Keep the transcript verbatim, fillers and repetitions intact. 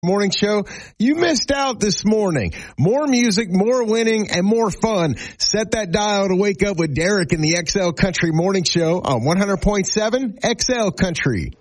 Morning show. You missed out this morning. More music, more winning, and more fun. Set that dial to wake up with Derek in the X L Country Morning Show on one hundred point seven X L Country.